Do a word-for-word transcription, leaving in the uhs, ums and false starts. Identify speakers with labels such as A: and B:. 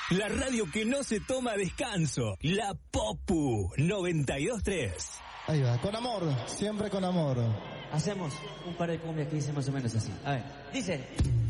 A: La radio que no se toma descanso. La Popu noventa y dos tres.
B: Ahí va, con amor, siempre con amor.
C: Hacemos un par de cumbias que dicen más o menos así. A ver, dice...